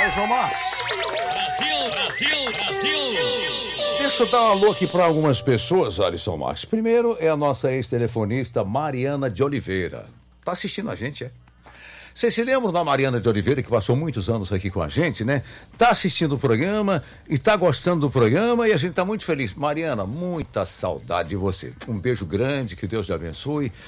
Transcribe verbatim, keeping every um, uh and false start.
Alisson Marques. Brasil, Brasil, Brasil. Deixa eu dar um alô aqui para algumas pessoas, Alisson Marques. Primeiro é a nossa ex-telefonista Mariana de Oliveira. Tá assistindo a gente, é? Vocês se lembram da Mariana de Oliveira, que passou muitos anos aqui com a gente, né? Tá assistindo o programa e tá gostando do programa e a gente tá muito feliz. Mariana, muita saudade de você. Um beijo grande, que Deus te abençoe